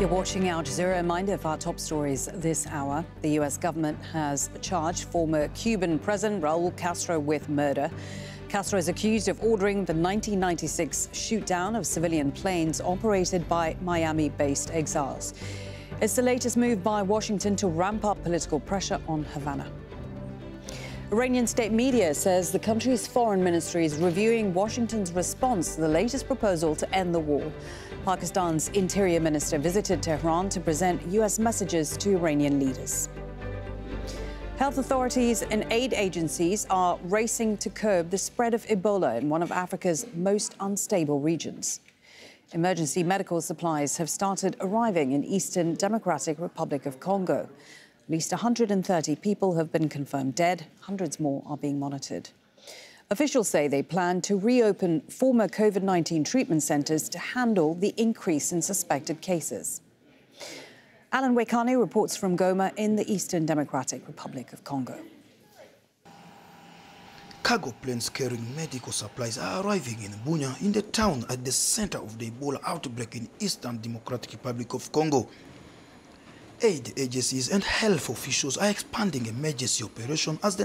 You're watching Al Jazeera. A reminder of our top stories this hour. The U.S. government has charged former Cuban President Raul Castro with murder. Castro is accused of ordering the 1996 shoot-down of civilian planes operated by Miami-based exiles. It's the latest move by Washington to ramp up political pressure on Havana. Iranian state media says the country's foreign ministry is reviewing Washington's response to the latest proposal to end the war. Pakistan's interior minister visited Tehran to present U.S. messages to Iranian leaders. Health authorities and aid agencies are racing to curb the spread of Ebola in one of Africa's most unstable regions. Emergency medical supplies have started arriving in Eastern Democratic Republic of Congo. At least 130 people have been confirmed dead. Hundreds more are being monitored. Officials say they plan to reopen former COVID-19 treatment centres to handle the increase in suspected cases. Alan Wekane reports from Goma in the Eastern Democratic Republic of Congo. Cargo planes carrying medical supplies are arriving in Bunia, in the town at the center of the Ebola outbreak in Eastern Democratic Republic of Congo. Aid agencies and health officials are expanding emergency operation as the